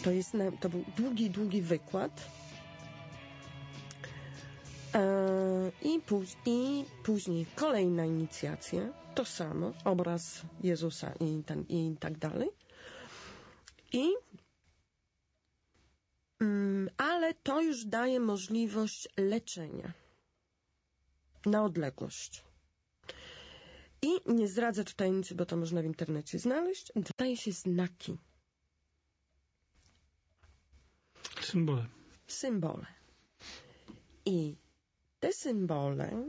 To był długi wykład. I później kolejna inicjacja, to samo, obraz Jezusa i tak dalej. Ale to już daje możliwość leczenia na odległość. I nie zdradzę tu tajemnicy, bo to można w internecie znaleźć. Daje się znaki. Symbole. I te symbole,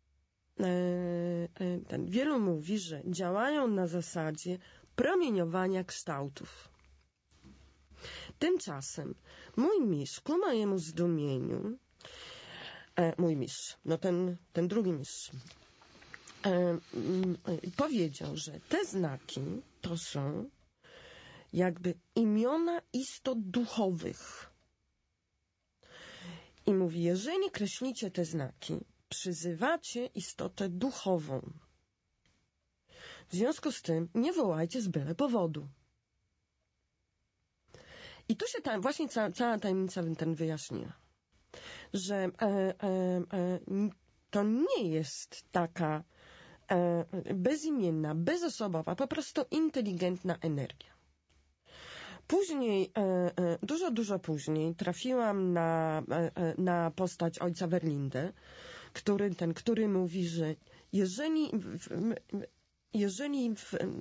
wielu mówi, że działają na zasadzie promieniowania kształtów. Tymczasem mój mistrz, ku mojemu zdumieniu, mój mistrz, no ten drugi mistrz, powiedział, że te znaki to są jakby imiona istot duchowych. I mówi, jeżeli kreślicie te znaki, przyzywacie istotę duchową. W związku z tym nie wołajcie z byle powodu. I tu się właśnie cała tajemnica ten wyjaśniła, że to nie jest taka bezimienna, bezosobowa, po prostu inteligentna energia. Później, dużo później trafiłam na postać ojca Verlinde, który mówi, że jeżeli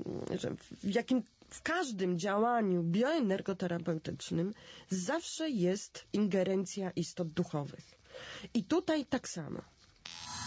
w każdym działaniu bioenergoterapeutycznym zawsze jest ingerencja istot duchowych. I tutaj tak samo.